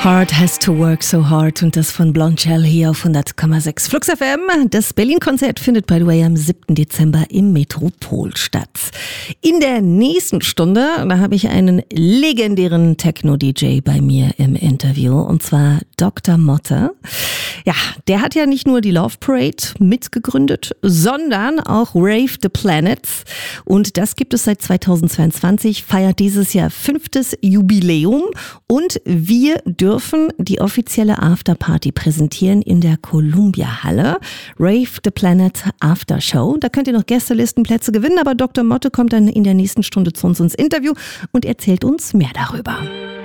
Heart has to work so hard und das von Blondshell hier auf 100,6 Flux FM. Das Berlin-Konzert findet, by the way, am 7. Dezember im Metropol statt. In der nächsten Stunde, da habe ich einen legendären Techno-DJ bei mir im Interview und zwar Dr. Motte. Ja, der hat ja nicht nur die Love Parade mitgegründet, sondern auch Rave the Planets und das gibt es seit 2022, feiert dieses Jahr 5. Jubiläum und wir dürfen die offizielle Afterparty präsentieren in der Columbia-Halle. Rave the Planet After Show. Da könnt ihr noch Gästelistenplätze gewinnen, aber Dr. Motte kommt dann in der nächsten Stunde zu uns ins Interview und erzählt uns mehr darüber.